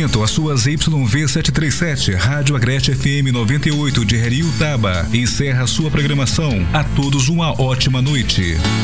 oferecimento às suas YV737, Rádio Agreste FM 98 de Heriutaba. Encerra sua programação. A todos uma ótima noite.